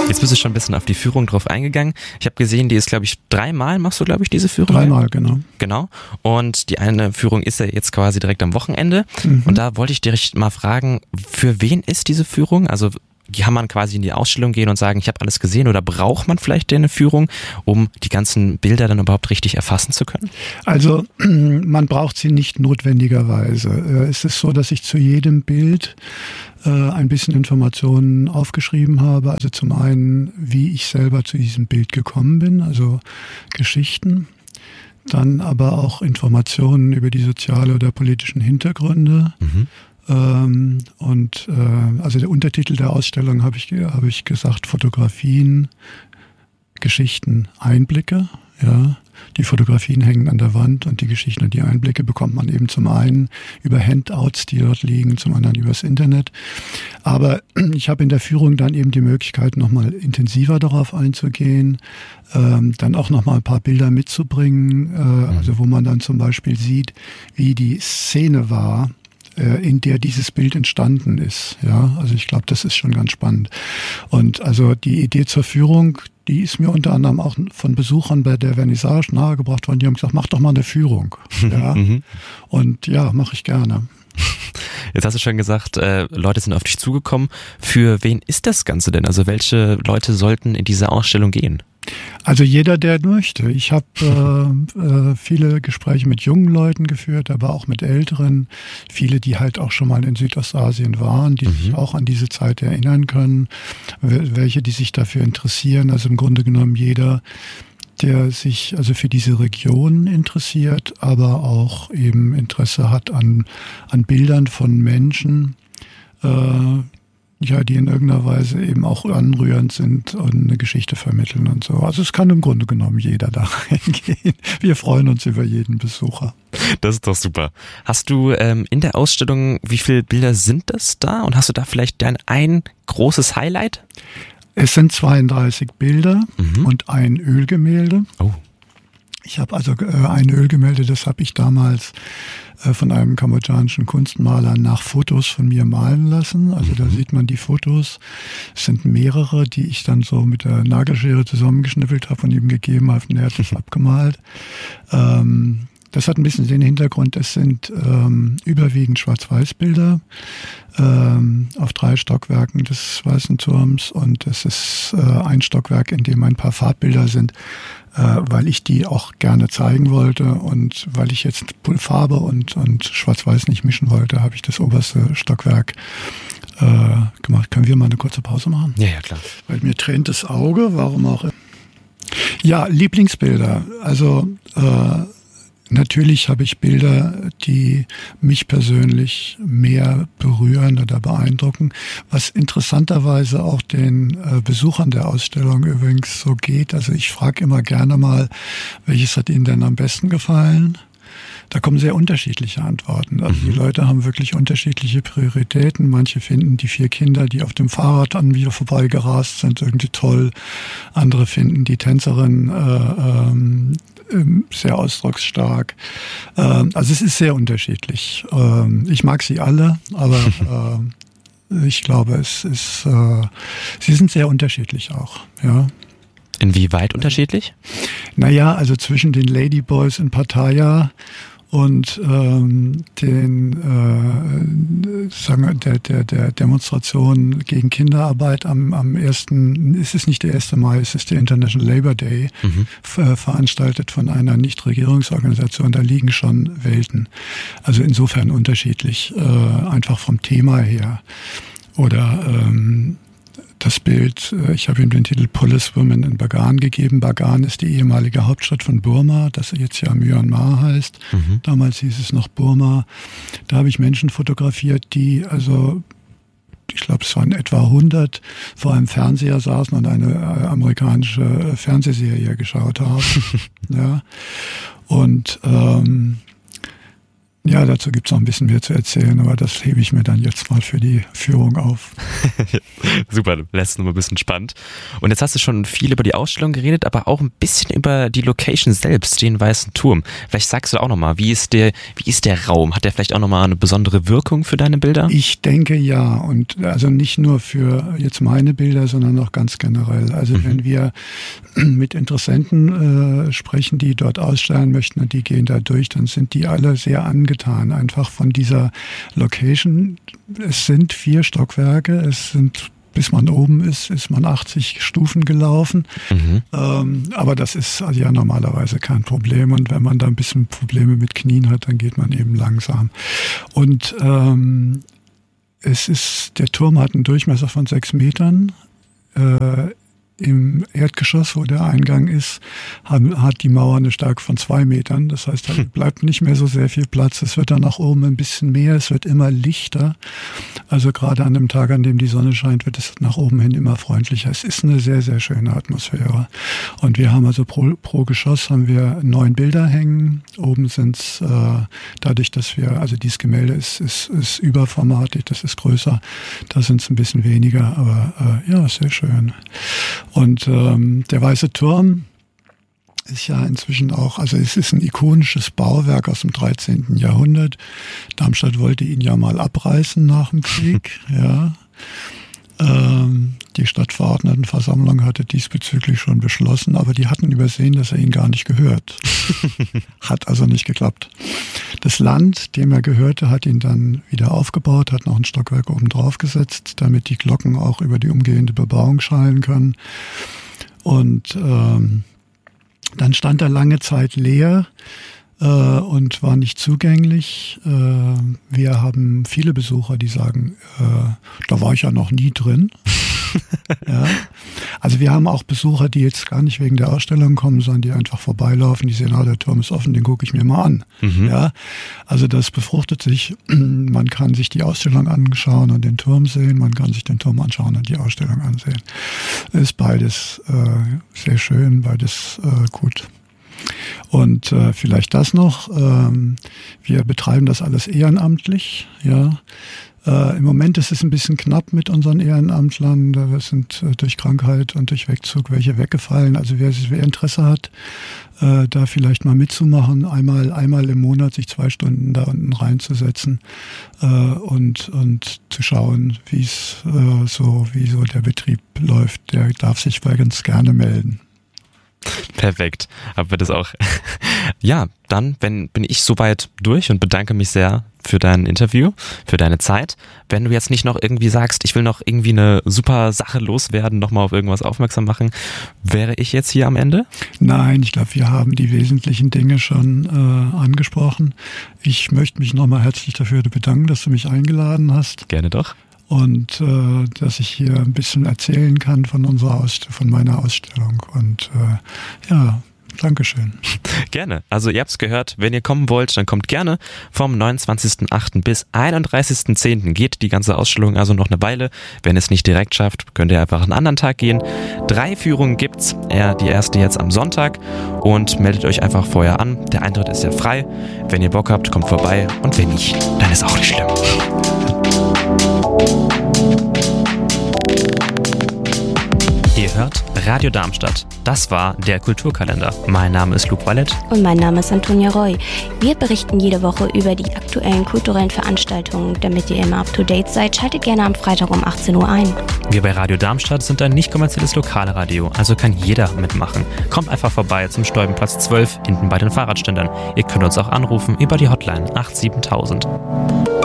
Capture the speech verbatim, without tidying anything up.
Jetzt bist du schon ein bisschen auf die Führung drauf eingegangen. Ich habe gesehen, die ist, glaube ich, dreimal machst du, glaube ich, diese Führung. Dreimal, genau. Genau. Und die eine Führung ist ja jetzt quasi direkt am Wochenende. Mhm. Und da wollte ich dich mal fragen, für wen ist diese Führung? Also kann man quasi in die Ausstellung gehen und sagen, ich habe alles gesehen, oder braucht man vielleicht eine Führung, um die ganzen Bilder dann überhaupt richtig erfassen zu können? Also man braucht sie nicht notwendigerweise. Es ist so, dass ich zu jedem Bild äh, ein bisschen Informationen aufgeschrieben habe. Also zum einen, wie ich selber zu diesem Bild gekommen bin, also Geschichten. Dann aber auch Informationen über die soziale oder politischen Hintergründe. Mhm. Ähm, und äh, also der Untertitel der Ausstellung habe ich, habe ich gesagt, Fotografien, Geschichten, Einblicke. Ja, die Fotografien hängen an der Wand und die Geschichten und die Einblicke bekommt man eben zum einen über Handouts, die dort liegen, zum anderen übers Internet. Aber ich habe in der Führung dann eben die Möglichkeit, nochmal intensiver darauf einzugehen, ähm, dann auch nochmal ein paar Bilder mitzubringen, äh, also wo man dann zum Beispiel sieht, wie die Szene war, in der dieses Bild entstanden ist. Ja, also ich glaube, das ist schon ganz spannend. Und also die Idee zur Führung, die ist mir unter anderem auch von Besuchern bei der Vernissage nahegebracht worden. Die haben gesagt, mach doch mal eine Führung. Ja. Und ja, mache ich gerne. Jetzt hast du schon gesagt, äh, Leute sind auf dich zugekommen. Für wen ist das Ganze denn? Also welche Leute sollten in diese Ausstellung gehen? Also jeder, der möchte. Ich habe äh, äh, viele Gespräche mit jungen Leuten geführt, aber auch mit Älteren. Viele, die halt auch schon mal in Südostasien waren, die mhm. sich auch an diese Zeit erinnern können. Welche, die sich dafür interessieren. Also im Grunde genommen jeder, der sich also für diese Region interessiert, aber auch eben Interesse hat an, an Bildern von Menschen, äh, ja, die in irgendeiner Weise eben auch anrührend sind und eine Geschichte vermitteln und so. Also es kann im Grunde genommen jeder da reingehen. Wir freuen uns über jeden Besucher. Das ist doch super. Hast du ähm, in der Ausstellung, wie viele Bilder sind das da? Und hast du da vielleicht dein ein großes Highlight? Es sind zweiunddreißig Bilder mhm. und ein Ölgemälde. Oh. Ich habe also äh, ein Ölgemälde, das habe ich damals äh, von einem kambodschanischen Kunstmaler nach Fotos von mir malen lassen. Also mhm. da sieht man die Fotos. Es sind mehrere, die ich dann so mit der Nagelschere zusammengeschnippelt habe und ihm gegeben habe und er hat das abgemalt. Ähm, Das hat ein bisschen den Hintergrund, es sind ähm, überwiegend Schwarz-Weiß-Bilder ähm, auf drei Stockwerken des Weißen Turms und es ist äh, ein Stockwerk, in dem ein paar Farbbilder sind, äh, weil ich die auch gerne zeigen wollte und weil ich jetzt Farbe und, und Schwarz-Weiß nicht mischen wollte, habe ich das oberste Stockwerk äh, gemacht. Können wir mal eine kurze Pause machen? Ja, ja, klar. Weil mir tränt das Auge, warum auch immer. Ja, Lieblingsbilder, also äh, natürlich habe ich Bilder, die mich persönlich mehr berühren oder beeindrucken, was interessanterweise auch den äh, Besuchern der Ausstellung übrigens so geht. Also ich frage immer gerne mal, welches hat Ihnen denn am besten gefallen? Da kommen sehr unterschiedliche Antworten. Also die Leute haben wirklich unterschiedliche Prioritäten. Manche finden die vier Kinder, die auf dem Fahrrad an mir vorbeigerast sind, irgendwie toll. Andere finden die Tänzerin äh, ähm, sehr ausdrucksstark. Ähm, also es ist sehr unterschiedlich. Ähm, ich mag sie alle, aber äh, ich glaube, es ist, äh, sie sind sehr unterschiedlich auch, ja. Inwieweit unterschiedlich? Naja, also zwischen den Ladyboys in Pattaya und ähm, den äh, sagen wir, der, der, der Demonstration gegen Kinderarbeit am, am ersten, es ist nicht der erste Mai, es ist der International Labour Day, mhm. ver- veranstaltet von einer Nichtregierungsorganisation, da liegen schon Welten. Also insofern unterschiedlich, äh, einfach vom Thema her. Oder ähm, das Bild, ich habe ihm den Titel Police Women in Bagan gegeben. Bagan ist die ehemalige Hauptstadt von Burma, das jetzt ja Myanmar heißt. Mhm. Damals hieß es noch Burma. Da habe ich Menschen fotografiert, die also, ich glaube es waren etwa hundert, vor einem Fernseher saßen und eine amerikanische Fernsehserie geschaut haben. Ja. Und ähm, ja, dazu gibt es noch ein bisschen mehr zu erzählen, aber das hebe ich mir dann jetzt mal für die Führung auf. Super, lässt es nochmal ein bisschen spannend. Und jetzt hast du schon viel über die Ausstellung geredet, aber auch ein bisschen über die Location selbst, den Weißen Turm. Vielleicht sagst du auch nochmal, wie ist der, wie ist der Raum? Hat der vielleicht auch nochmal eine besondere Wirkung für deine Bilder? Ich denke ja, und also nicht nur für jetzt meine Bilder, sondern auch ganz generell. Also mhm. wenn wir mit Interessenten äh, sprechen, die dort ausstellen möchten und die gehen da durch, dann sind die alle sehr angetan, einfach von dieser Location. Es sind vier Stockwerke, es sind, bis man oben ist, ist man achtzig Stufen gelaufen. Mhm. Ähm, aber das ist also ja normalerweise kein Problem. Und wenn man da ein bisschen Probleme mit Knien hat, dann geht man eben langsam. Und ähm, es ist, der Turm hat einen Durchmesser von sechs Metern. Äh, Im Erdgeschoss, wo der Eingang ist, hat die Mauer eine Stärke von zwei Metern. Das heißt, da bleibt nicht mehr so sehr viel Platz. Es wird dann nach oben ein bisschen mehr, es wird immer lichter. Also gerade an dem Tag, an dem die Sonne scheint, wird es nach oben hin immer freundlicher. Es ist eine sehr, sehr schöne Atmosphäre. Und wir haben also pro, pro Geschoss haben wir neun Bilder hängen. Oben sind es, äh, dadurch, dass wir, also dieses Gemälde ist, ist, ist überformatig, das ist größer. Da sind es ein bisschen weniger, aber äh, ja, sehr schön. Und ähm, der Weiße Turm ist ja inzwischen auch, also es ist ein ikonisches Bauwerk aus dem dreizehnten Jahrhundert. Darmstadt wollte ihn ja mal abreißen nach dem Krieg. ja. Ähm, die Stadtverordnetenversammlung hatte diesbezüglich schon beschlossen, aber die hatten übersehen, dass er ihnen gar nicht gehört. Hat also nicht geklappt. Das Land, dem er gehörte, hat ihn dann wieder aufgebaut, hat noch ein Stockwerk oben drauf gesetzt, damit die Glocken auch über die umgehende Bebauung schallen können. Und ähm, dann stand er lange Zeit leer äh, und war nicht zugänglich. Äh, wir haben viele Besucher, die sagen, äh, da war ich ja noch nie drin. ja. Also wir haben auch Besucher, die jetzt gar nicht wegen der Ausstellung kommen, sondern die einfach vorbeilaufen, die sehen, ah, der Turm ist offen, den gucke ich mir mal an. Mhm. Ja. Also das befruchtet sich. Man kann sich die Ausstellung anschauen und den Turm sehen, man kann sich den Turm anschauen und die Ausstellung ansehen. Ist beides äh, sehr schön, beides äh, gut. Und äh, vielleicht das noch, ähm, wir betreiben das alles ehrenamtlich, ja. Äh, im Moment ist es ein bisschen knapp mit unseren Ehrenamtlern, da sind äh, durch Krankheit und durch Wegzug welche weggefallen. Also wer, wer Interesse hat, äh, da vielleicht mal mitzumachen, einmal, einmal im Monat sich zwei Stunden da unten reinzusetzen äh, und, und zu schauen, wie es äh, so, wie so der Betrieb läuft, der darf sich ganz gerne melden. Perfekt, haben wir das auch. Ja, dann bin, bin ich soweit durch und bedanke mich sehr für dein Interview, für deine Zeit. Wenn du jetzt nicht noch irgendwie sagst, ich will noch irgendwie eine super Sache loswerden, nochmal auf irgendwas aufmerksam machen, wäre ich jetzt hier am Ende? Nein, ich glaube, wir haben die wesentlichen Dinge schon äh, angesprochen. Ich möchte mich nochmal herzlich dafür bedanken, dass du mich eingeladen hast. Gerne doch. Und äh, dass ich hier ein bisschen erzählen kann von unserer Ausst- von meiner Ausstellung. Und äh, ja, Dankeschön. Gerne. Also ihr habt es gehört, wenn ihr kommen wollt, dann kommt gerne. Vom neunundzwanzigsten achten bis einunddreißigsten zehnten geht die ganze Ausstellung also noch eine Weile. Wenn ihr es nicht direkt schafft, könnt ihr einfach einen anderen Tag gehen. Drei Führungen gibt's. Er, die erste jetzt am Sonntag. Und meldet euch einfach vorher an. Der Eintritt ist ja frei. Wenn ihr Bock habt, kommt vorbei. Und wenn nicht, dann ist auch nicht schlimm. Ihr hört Radio Darmstadt. Das war der Kulturkalender. Mein Name ist Luc Wallet. Und mein Name ist Antonia Roy. Wir berichten jede Woche über die aktuellen kulturellen Veranstaltungen. Damit ihr immer up to date seid, schaltet gerne am Freitag um achtzehn Uhr ein. Wir bei Radio Darmstadt sind ein nicht kommerzielles Lokalradio, also kann jeder mitmachen. Kommt einfach vorbei zum Steubenplatz zwölf, hinten bei den Fahrradständern. Ihr könnt uns auch anrufen über die Hotline acht sieben tausend.